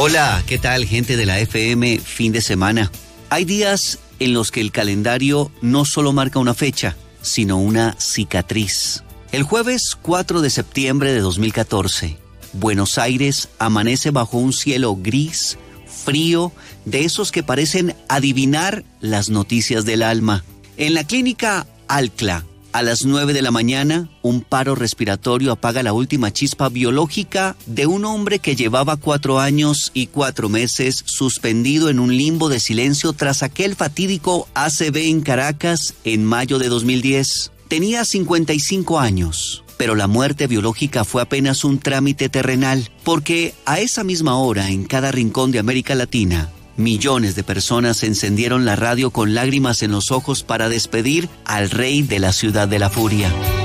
Hola, ¿qué tal, gente de la FM? Fin de semana. Hay días en los que el calendario no solo marca una fecha, sino una cicatriz. El jueves 4 de septiembre de 2014, Buenos Aires amanece bajo un cielo gris, frío, de esos que parecen adivinar las noticias del alma. En la clínica Alcla, a las 9 de la mañana, un paro respiratorio apaga la última chispa biológica de un hombre que llevaba 4 años y 4 meses suspendido en un limbo de silencio tras aquel fatídico ACV en Caracas en mayo de 2010. Tenía 55 años, pero la muerte biológica fue apenas un trámite terrenal, porque a esa misma hora, en cada rincón de América Latina, millones de personas encendieron la radio con lágrimas en los ojos para despedir al rey de la ciudad de la furia.